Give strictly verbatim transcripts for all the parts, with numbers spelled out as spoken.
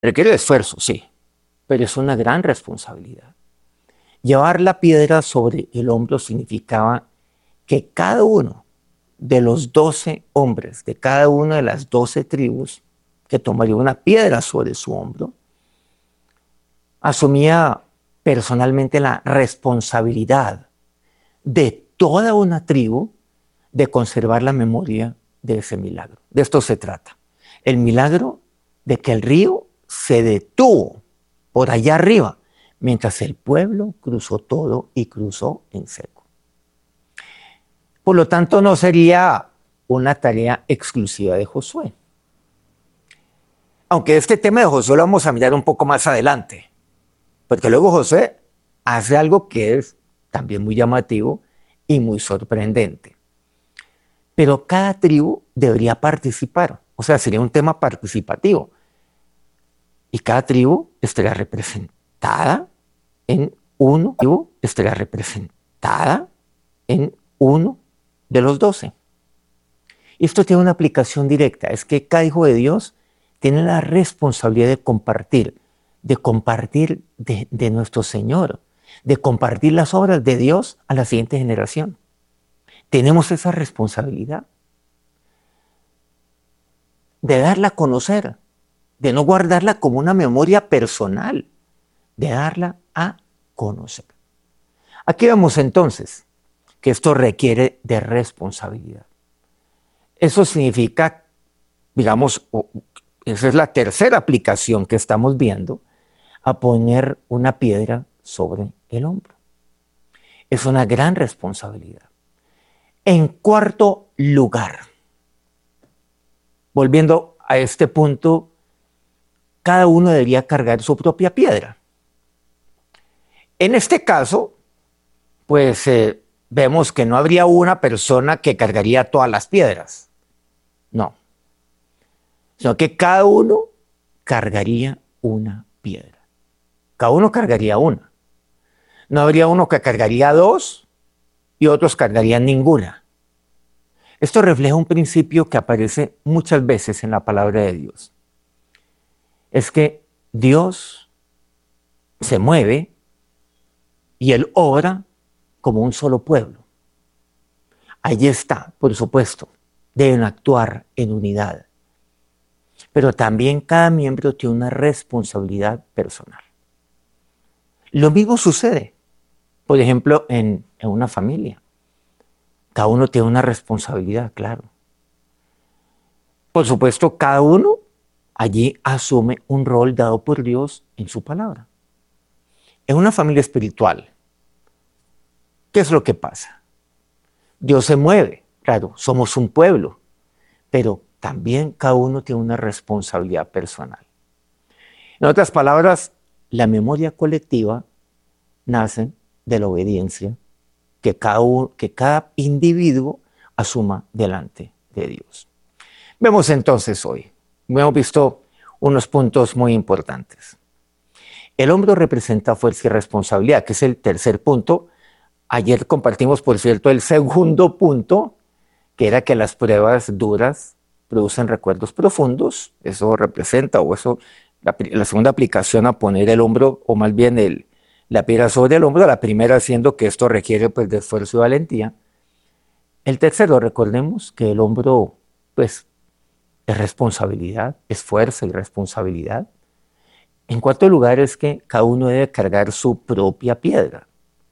Requiere de esfuerzo, sí, pero es una gran responsabilidad. Llevar la piedra sobre el hombro significaba que cada uno de los doce hombres, de cada una de las doce tribus, que tomaría una piedra sobre su hombro, asumía personalmente la responsabilidad de toda una tribu de conservar la memoria de ese milagro. De esto se trata. El milagro de que el río se detuvo por allá arriba, mientras el pueblo cruzó todo y cruzó en seco. Por lo tanto, no sería una tarea exclusiva de Josué. Aunque este tema de Josué lo vamos a mirar un poco más adelante, porque luego Josué hace algo que es también muy llamativo y muy sorprendente. Pero cada tribu debería participar, o sea, sería un tema participativo. Y cada tribu estaría representada en uno, tribu estaría representada en uno de los doce. Esto tiene una aplicación directa, es que cada hijo de Dios tiene la responsabilidad de compartir, de compartir de, de nuestro Señor, de compartir las obras de Dios a la siguiente generación. Tenemos esa responsabilidad de darla a conocer, de no guardarla como una memoria personal, de darla a conocer. Aquí vemos entonces que esto requiere de responsabilidad. Eso significa, digamos, esa es la tercera aplicación que estamos viendo, a poner una piedra sobre el hombro. Es una gran responsabilidad. En cuarto lugar, volviendo a este punto, cada uno debería cargar su propia piedra. En este caso, pues eh, vemos que no habría una persona que cargaría todas las piedras. No. Sino que cada uno cargaría una piedra. Cada uno cargaría una. No habría uno que cargaría dos y otros cargarían ninguna. Esto refleja un principio que aparece muchas veces en la palabra de Dios. Es que Dios se mueve y Él obra como un solo pueblo. Allí está, por supuesto, deben actuar en unidad. Pero también cada miembro tiene una responsabilidad personal. Lo mismo sucede, por ejemplo, en, en una familia. Cada uno tiene una responsabilidad, claro. Por supuesto, cada uno allí asume un rol dado por Dios en su palabra. En una familia espiritual, ¿qué es lo que pasa? Dios se mueve, claro, somos un pueblo, pero también cada uno tiene una responsabilidad personal. En otras palabras, la memoria colectiva nace de la obediencia que cada, uno, que cada individuo asuma delante de Dios. Vemos entonces hoy, hemos visto unos puntos muy importantes. El hombro representa fuerza y responsabilidad, que es el tercer punto. Ayer compartimos, por cierto, el segundo punto, que era que las pruebas duras producen recuerdos profundos. Eso representa, o eso, la, la segunda aplicación a poner el hombro, o más bien el, la piedra sobre el hombro, la primera siendo que esto requiere pues, de esfuerzo y valentía. El tercero, recordemos que el hombro, pues, es responsabilidad, es fuerza y responsabilidad. En cuarto lugar es que cada uno debe cargar su propia piedra.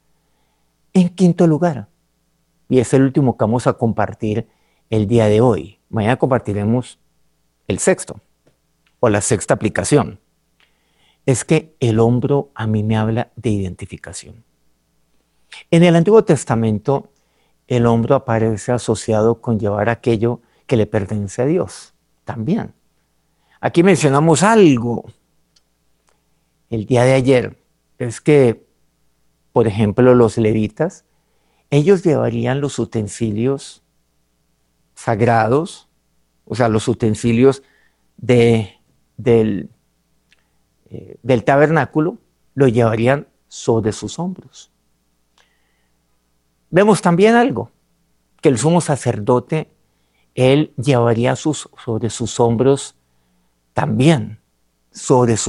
En quinto lugar, y es el último que vamos a compartir el día de hoy, mañana compartiremos el sexto o la sexta aplicación, es que el hombro a mí me habla de identificación. En el Antiguo Testamento, el hombro aparece asociado con llevar aquello que le pertenece a Dios también. Aquí mencionamos algo el día de ayer, es que, por ejemplo, los levitas, ellos llevarían los utensilios sagrados, o sea, los utensilios de, del, eh, del tabernáculo, lo llevarían sobre sus hombros. Vemos también algo, que el sumo sacerdote, él llevaría sus, sobre sus hombros también sobre su